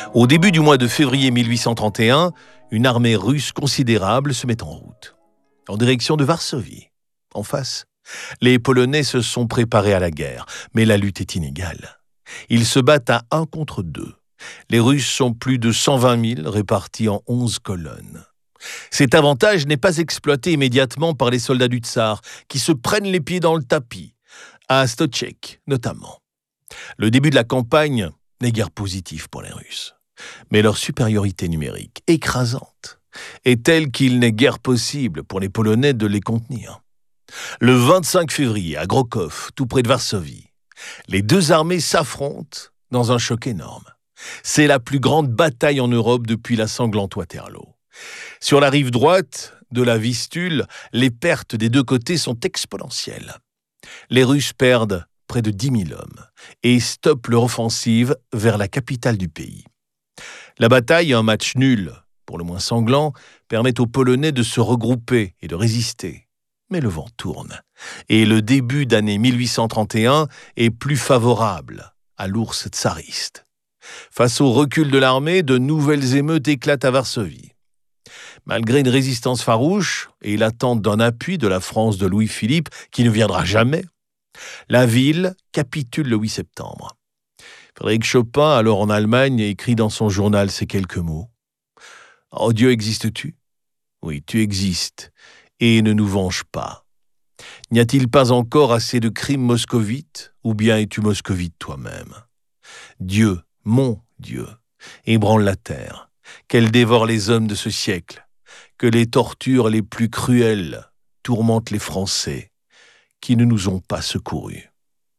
Au début du mois de février 1831, une armée russe considérable se met en route, en direction de Varsovie. En face, les Polonais se sont préparés à la guerre, mais la lutte est inégale. Ils se battent à 1 contre 2. Les Russes sont plus de 120 000 répartis en 11 colonnes. Cet avantage n'est pas exploité immédiatement par les soldats du tsar, qui se prennent les pieds dans le tapis, à Stoczek notamment. Le début de la campagne n'est guère positif pour les Russes. Mais leur supériorité numérique, écrasante, est telle qu'il n'est guère possible pour les Polonais de les contenir. Le 25 février, à Grochów, tout près de Varsovie, les deux armées s'affrontent dans un choc énorme. C'est la plus grande bataille en Europe depuis la sanglante Waterloo. Sur la rive droite de la Vistule, les pertes des deux côtés sont exponentielles. Les Russes perdent près de 10 000 hommes et stoppent leur offensive vers la capitale du pays. La bataille, un match nul, pour le moins sanglant, permet aux Polonais de se regrouper et de résister. Mais le vent tourne, et le début d'année 1831 est plus favorable à l'ours tsariste. Face au recul de l'armée, de nouvelles émeutes éclatent à Varsovie. Malgré une résistance farouche et l'attente d'un appui de la France de Louis-Philippe qui ne viendra jamais, la ville capitule le 8 septembre. Frédéric Chopin, alors en Allemagne, écrit dans son journal ces quelques mots. « Oh Dieu, existes-tu ? Oui, tu existes, et ne nous venge pas. N'y a-t-il pas encore assez de crimes moscovites, ou bien es-tu moscovite toi-même ? Dieu, mon Dieu, ébranle la terre, qu'elle dévore les hommes de ce siècle, que les tortures les plus cruelles tourmentent les Français, qui ne nous ont pas secourus. »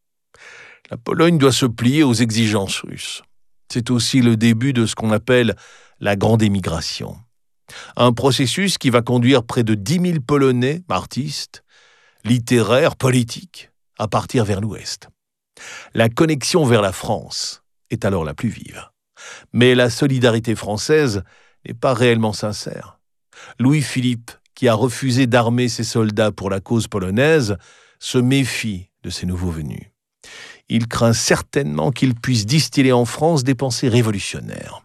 La Pologne doit se plier aux exigences russes. C'est aussi le début de ce qu'on appelle la grande émigration. Un processus qui va conduire près de 10 000 Polonais, artistes, littéraires, politiques, à partir vers l'Ouest. La connexion vers la France est alors la plus vive. Mais la solidarité française n'est pas réellement sincère. Louis-Philippe, qui a refusé d'armer ses soldats pour la cause polonaise, se méfie de ces nouveaux venus. Il craint certainement qu'ils puissent distiller en France des pensées révolutionnaires.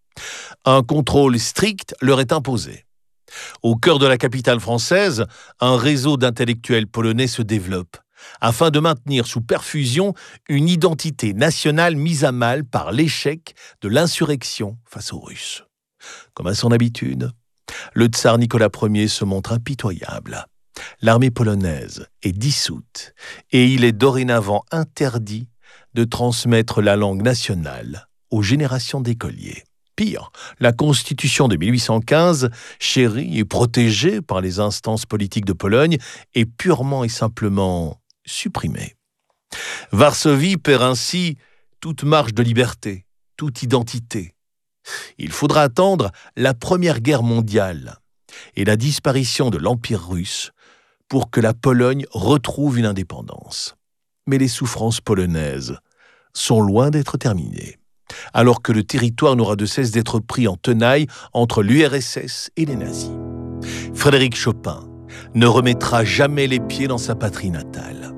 Un contrôle strict leur est imposé. Au cœur de la capitale française, un réseau d'intellectuels polonais se développe, afin de maintenir sous perfusion une identité nationale mise à mal par l'échec de l'insurrection face aux Russes. Comme à son habitude, le tsar Nicolas Ier se montre impitoyable. L'armée polonaise est dissoute et il est dorénavant interdit de transmettre la langue nationale aux générations d'écoliers. Pire, la Constitution de 1815, chérie et protégée par les instances politiques de Pologne, est purement et simplement supprimée. Varsovie perd ainsi toute marge de liberté, toute identité. Il faudra attendre la Première Guerre mondiale et la disparition de l'Empire russe pour que la Pologne retrouve une indépendance. Mais les souffrances polonaises sont loin d'être terminées, alors que le territoire n'aura de cesse d'être pris en tenaille entre l'URSS et les nazis. Frédéric Chopin ne remettra jamais les pieds dans sa patrie natale.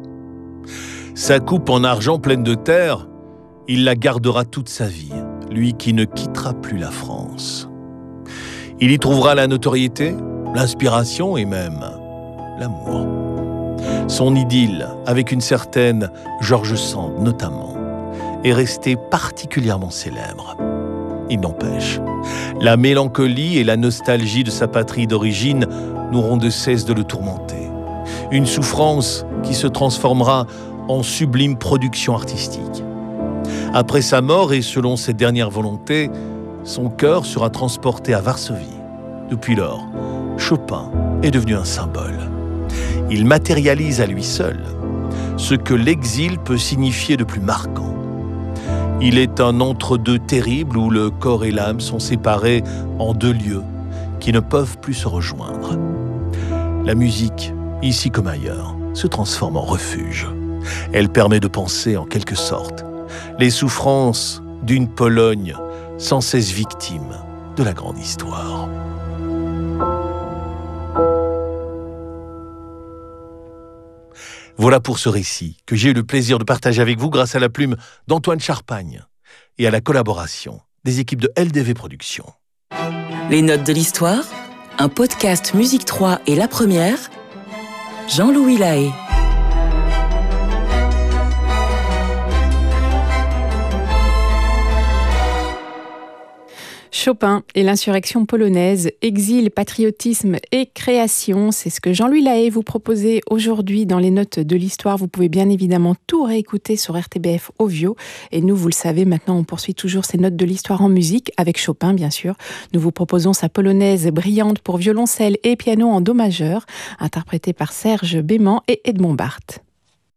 Sa coupe en argent pleine de terre, il la gardera toute sa vie, lui qui ne quittera plus la France. Il y trouvera la notoriété, l'inspiration et même l'amour. Son idylle, avec une certaine George Sand notamment, est restée particulièrement célèbre. Il n'empêche, la mélancolie et la nostalgie de sa patrie d'origine n'auront de cesse de le tourmenter. Une souffrance qui se transformera en sublime production artistique. Après sa mort et selon ses dernières volontés, son cœur sera transporté à Varsovie. Depuis lors, Chopin est devenu un symbole. Il matérialise à lui seul ce que l'exil peut signifier de plus marquant. Il est un entre-deux terrible où le corps et l'âme sont séparés en deux lieux qui ne peuvent plus se rejoindre. La musique, ici comme ailleurs, se transforme en refuge. Elle permet de penser en quelque sorte les souffrances d'une Pologne sans cesse victime de la grande histoire. Voilà pour ce récit que j'ai eu le plaisir de partager avec vous grâce à la plume d'Antoine Charpagne et à la collaboration des équipes de LDV Productions. Les notes de l'histoire, un podcast Musique 3 et La Première, Jean-Louis Lahaye. Chopin et l'insurrection polonaise, exil, patriotisme et création, c'est ce que Jean-Louis Lahaye vous proposait aujourd'hui dans les notes de l'histoire. Vous pouvez bien évidemment tout réécouter sur RTBF Ovio. Et nous, vous le savez, maintenant on poursuit toujours ces notes de l'histoire en musique, avec Chopin bien sûr. Nous vous proposons sa polonaise brillante pour violoncelle et piano en do majeur, interprétée par Serge Bément et Edmond Barthes.